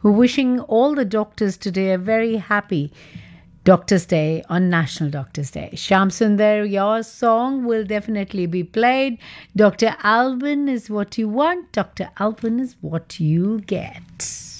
We're wishing all the doctors today a very happy Doctor's Day on National Doctor's Day. Sham Sundar, your song will definitely be played. Dr. Alban is what you want. Dr. Alban is what you get.